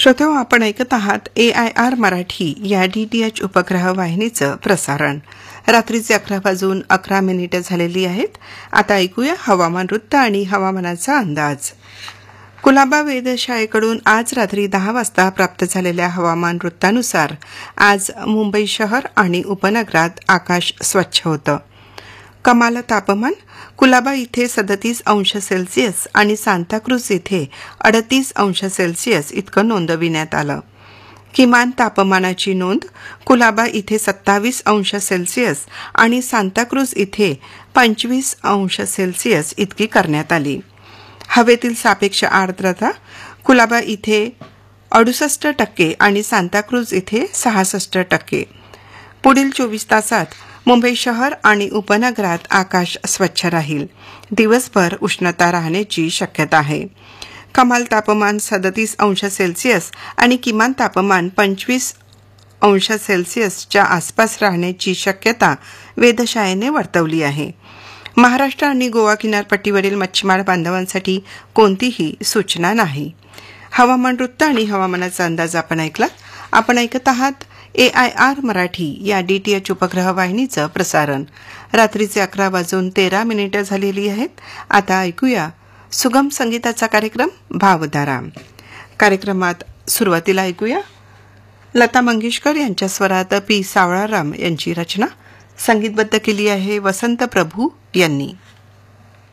श्रोतो, आपण ऐकत आहात AIR मराठी या DTH उपग्रह वाहिनीचं प्रसारण. रात्रीचे 11:11 झालेली आहेत. आता ऐकूया हवामान वृत्त आणि हवामानाचा अंदाज. कुलाबा वेधशाळेकडून आज रात्री 10 वाजता प्राप्त झालेल्या हवामान वृत्तानुसार आज मुंबई शहर आणि उपनगरात आकाश स्वच्छ होतं. कमाल तापमान कुलाबा इथे 37 अंश सेल्सिअस आणि सांताक्रूज इथे 38 अंश सेल्सिअस इतकं नोंदविण्यात आलं. किमान तापमानाची नोंद कुलाबा इथे 27 अंश सेल्सिअस आणि सांताक्रूज इथे 25 अंश सेल्सिअस इतकी करण्यात आली. हवेतील सापेक्ष आर्द्रता कुलाबा इथे 68% आणि सांताक्रूज इथे 66%. पुढील 24 तासात मुंबई शहर आणि उपनगरात आकाश स्वच्छ राहील. दिवसभर उष्णता राहण्याची शक्यता आहे. कमाल तापमान 37 अंश सेल्सिअस आणि किमान तापमान 25 अंश सेल्सिअसच्या आसपास राहण्याची शक्यता वेधशाळेने वर्तवली आहे. महाराष्ट्र आणि गोवा किनारपट्टीवरील मच्छीमार बांधवांसाठी कोणतीही सूचना नाही. हवामान वृत्त आणि हवामानाचा अंदाज आपण ऐकला. आपण ऐकत आहात AIR मराठी या DTH उपग्रह वाहिनीचं प्रसारण. रात्रीचे 11:13 झालेली आहेत. आता ऐकूया सुगम संगीताचा कार्यक्रम भावधारा. कार्यक्रमात सुरुवातीला ऐकूया लता मंगेशकर यांच्या स्वरात P. सावळाराम यांची रचना. संगीतबद्ध केली आहे वसंत प्रभू यांनी.